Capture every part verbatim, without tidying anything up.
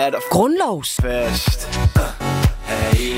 er der grundlovsfest. Hey.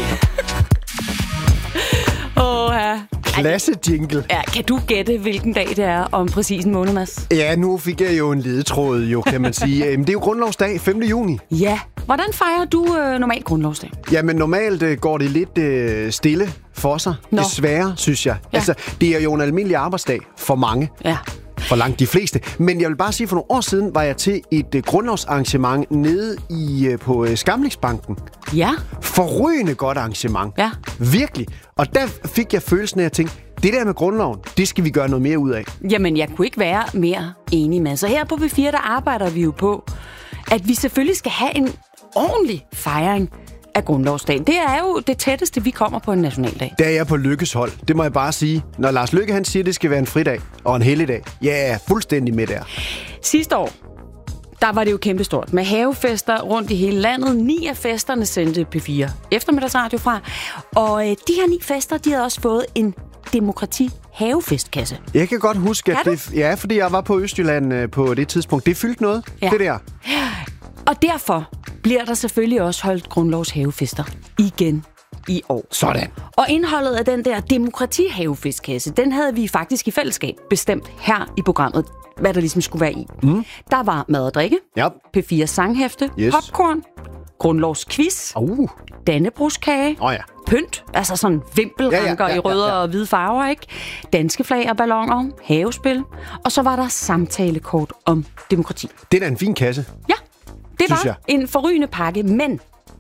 Åh, ja. Klasse jingle. Ja, kan du gætte, hvilken dag det er om præcis en måned, Mads? Ja, nu fik jeg jo en ledetråd, jo, kan man sige. Det er jo grundlovsdag, femte juni. Ja. Hvordan fejrer du øh, normalt grundlovsdag? Jamen, normalt øh, går det lidt øh, stille for sig. Nå. Desværre, synes jeg. Ja. Altså, det er jo en almindelig arbejdsdag for mange. Ja. For langt de fleste. Men jeg vil bare sige, for nogle år siden var jeg til et uh, grundlovsarrangement nede i, uh, på uh, Skamlingsbanken. Ja. Forrygende godt arrangement. Ja. Virkelig. Og der fik jeg følelsen af at tænke, det der med grundloven, det skal vi gøre noget mere ud af. Jamen, jeg kunne ikke være mere enig med. Så her på B fire, der arbejder vi jo på, at vi selvfølgelig skal have en ordentlig fejring af grundlovsdagen. Det er jo det tætteste, vi kommer på en nationaldag. Der er jeg på Lykkes hold. Det må jeg bare sige. Når Lars Løkke han siger, at det skal være en fridag og en helligdag, ja, jeg er fuldstændig med der. Sidste år, der var det jo kæmpestort med havefester rundt i hele landet. Ni af festerne sendte P fire eftermiddagsradio fra. Og øh, de her ni fester, de havde også fået en demokrati havefestkasse. Jeg kan godt huske, at kan det... Ja, fordi jeg var på Østjylland øh, på det tidspunkt. Det fyldte noget, ja. det der. Og derfor bliver der selvfølgelig også holdt grundlovshavefester igen i år. Sådan. Og indholdet af den der demokrati-havefestkasse, den havde vi faktisk i fællesskab bestemt her i programmet, hvad der ligesom skulle være i. Mm. Der var mad og drikke, Ja. P fire sanghæfte, Yes. popcorn, grundlovsquiz, Uh. dannebrogskage, Åh ja. pynt, altså sådan vimpelranker Ja, ja, ja, i røde ja, ja. og hvide farver, ikke? Danske flag og balloner, havespil, og så var der samtalekort om demokrati. Det er da en fin kasse. Ja, det Synes var jeg. en forrygende pakke, men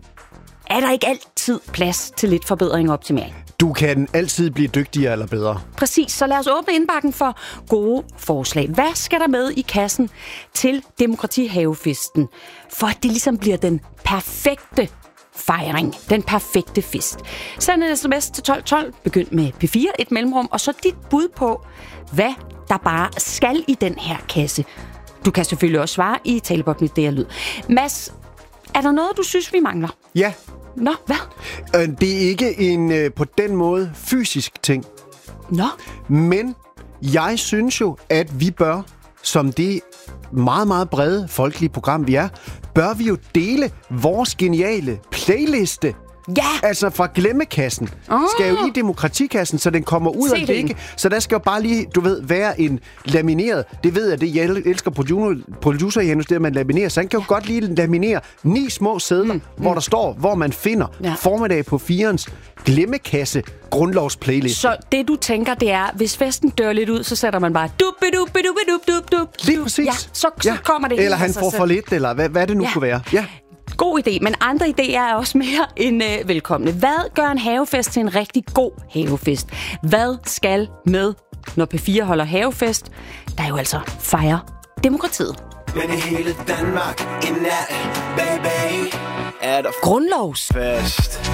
er der ikke altid plads til lidt forbedring og optimering? Du kan altid blive dygtigere eller bedre. Præcis, så lad os åbne indbakken for gode forslag. Hvad skal der med i kassen til demokratihavefesten, for at det ligesom bliver den perfekte fejring, den perfekte fest? Send en sms til tolv tolv, begynd med P fire, et mellemrum, og så dit bud på, hvad der bare skal i den her kasse. Du kan selvfølgelig også svare i taleboblen D R Lyd. Mads, er der noget, du synes, vi mangler? Ja. Nå, hvad? Øh, Det er ikke en øh, på den måde fysisk ting. Nå, Men jeg synes jo, at vi bør, som det meget, meget brede folkelige program vi er, bør vi jo dele vores geniale playliste. ja! Altså fra glemmekassen Oh. skal jo i demokratikassen, så den kommer ud Se af det. ligge. Så der skal jo bare lige, du ved, være en lamineret. Det ved jeg, det jeg elsker producer, producer Janus, det at man laminerer. Så han kan jo godt lige laminere ni små sedler, mm. hvor der står, hvor man finder Ja. formiddag på firens glemmekasse grundlovsplaylist. Så det, du tænker, det er, hvis festen dør lidt ud, så sætter man bare dup-dup-dup-dup-dup-dup. Lige præcis. Ja, så, så kommer det Eller hele han af sig får selv. for lidt, eller hvad, hvad det nu Ja. kunne være. Ja. God idé, men andre idéer er også mere end øh, velkomne. Hvad gør en havefest til en rigtig god havefest? Hvad skal med, når P fire holder havefest, der jo altså fejrer demokratiet? Men i hele Danmark i nat, baby, er der Grundlovs. fest.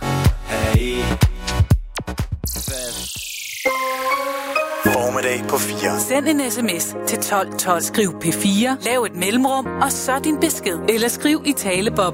Hey. Fest. Formiddag på fire. Send en sms til tolv tolv. Skriv P fire, lav et mellemrum, og så din besked. Eller skriv i taleboblen.